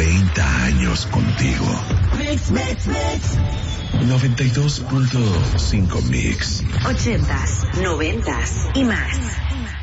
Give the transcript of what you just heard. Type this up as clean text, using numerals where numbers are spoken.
30 años contigo. Mix, mix, mix. 92.5 Mix. 80s, 90s y más.